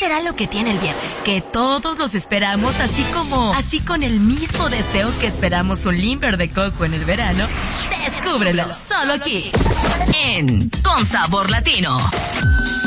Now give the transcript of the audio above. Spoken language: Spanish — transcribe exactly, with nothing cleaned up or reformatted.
será lo que tiene el viernes? Que todos los esperamos, así como, así con el mismo deseo que esperamos un limber de coco en el verano. Descúbrelo, solo aquí, en Con Sabor Latino.